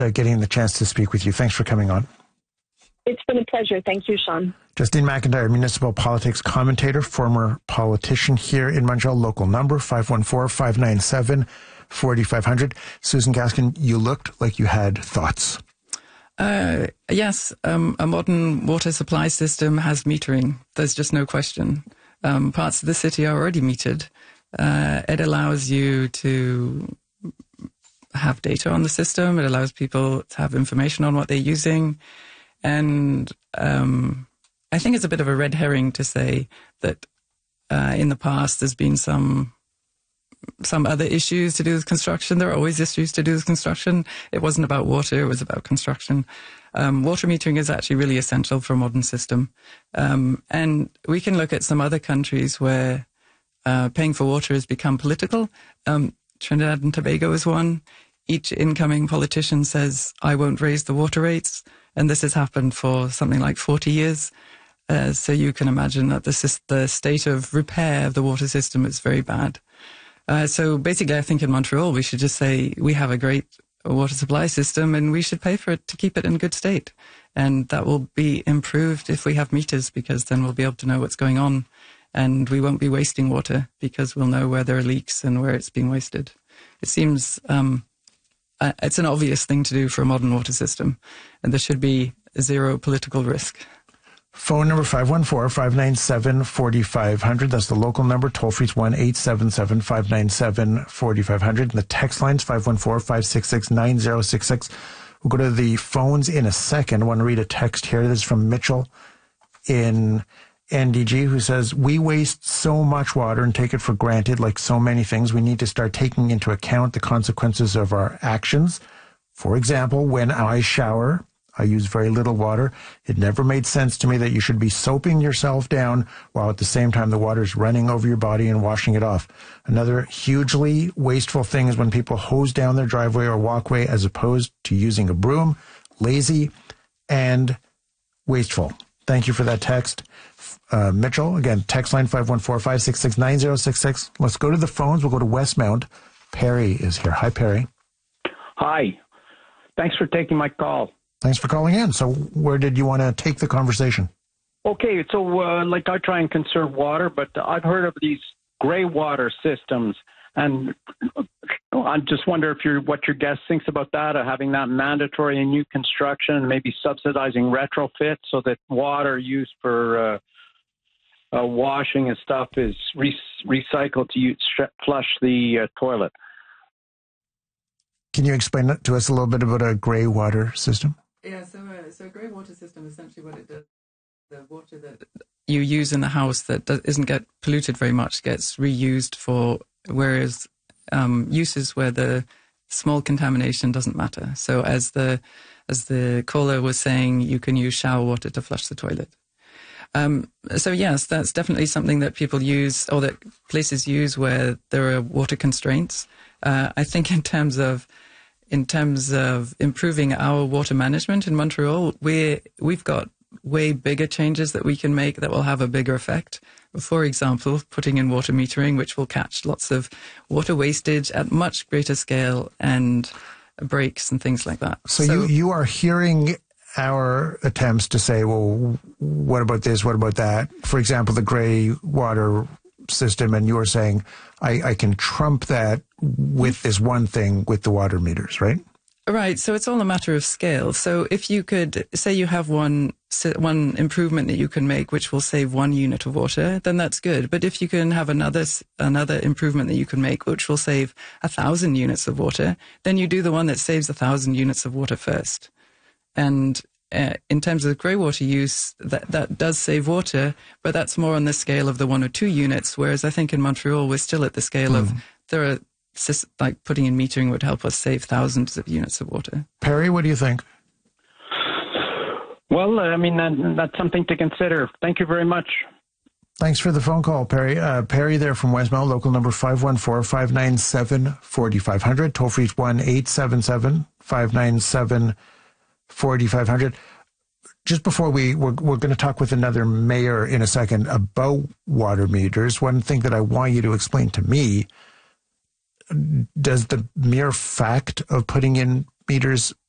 getting the chance to speak with you. Thanks for coming on. It's been a pleasure. Thank you, Sean. Justine McIntyre, municipal politics commentator, former politician here in Montreal, local number 514-597-4500. Susan Gaskin, you looked like you had thoughts. Yes, a modern water supply system has metering. There's just no question. Parts of the city are already metered. It allows you to have data on the system. It allows people to have information on what they're using. And I think it's a bit of a red herring to say that in the past there's been some other issues to do with construction. There are always issues to do with construction. It wasn't about water, it was about construction. Water metering is actually really essential for a modern system. And we can look at some other countries where paying for water has become political. Trinidad and Tobago is one. Each incoming politician says, I won't raise the water rates. And this has happened for something like 40 years. So you can imagine that the state of repair of the water system is very bad. So basically, I think in Montreal, we should just say we have a great water supply system and we should pay for it to keep it in good state. And that will be improved if we have meters, because then we'll be able to know what's going on. And we won't be wasting water because we'll know where there are leaks and where it's being wasted. It seems it's an obvious thing to do for a modern water system, and there should be zero political risk. Phone number 514-597-4500. That's the local number. Toll free is 1-877-597-4500. And the text line's 514-566-9066. We'll go to the phones in a second. I want to read a text here. This is from Mitchell in NDG, who says, we waste so much water and take it for granted like so many things. We need to start taking into account the consequences of our actions. For example, when I shower, I use very little water. It never made sense to me that you should be soaping yourself down while at the same time the water is running over your body and washing it off. Another hugely wasteful thing is when people hose down their driveway or walkway as opposed to using a broom. Lazy and wasteful. Thank you for that text. Mitchell, again, text line 514-566-9066. Let's go to the phones. We'll go to Westmount. Perry is here. Hi, Perry. Hi. Thanks for taking my call. Thanks for calling in. So where did you want to take the conversation? Okay, so I try and conserve water, but I've heard of these gray water systems, and I just wonder what your guest thinks about that, having that mandatory in new construction, maybe subsidizing retrofit so that water used for washing and stuff is recycled to flush the toilet. Can you explain to us a little bit about a gray water system? Yeah, so a grey water system, essentially what it does, the water that you use in the house that doesn't get polluted very much gets reused for whereas uses where the small contamination doesn't matter. So as the caller was saying, you can use shower water to flush the toilet. So yes, that's definitely something that people use or that places use where there are water constraints. I think in terms of improving our water management in Montreal, we've got way bigger changes that we can make that will have a bigger effect. For example, putting in water metering, which will catch lots of water wastage at much greater scale and breaks and things like that. So you are hearing our attempts to say, well, what about this? What about that? For example, the gray water system, and you are saying, I can trump that with this one thing with the water meters, right? Right. So it's all a matter of scale. So if you could say you have one improvement that you can make, which will save 1 unit of water, then that's good. But if you can have another improvement that you can make, which will save 1,000 units of water, then you do the one that saves 1,000 units of water first. And in terms of grey water use, that does save water, but that's more on the scale of the 1 or 2 units, whereas I think in Montreal we're still at the scale of there are, like putting in metering would help us save thousands of units of water. Perry, what do you think? Well, I mean, that's something to consider. Thank you very much. Thanks for the phone call, Perry. Perry there from Westmount, local number 514-597-4500. Toll free is 1-877-597-4500. Just before we're going to talk with another mayor in a second about water meters. One thing that I want you to explain to me, does the mere fact of putting in meters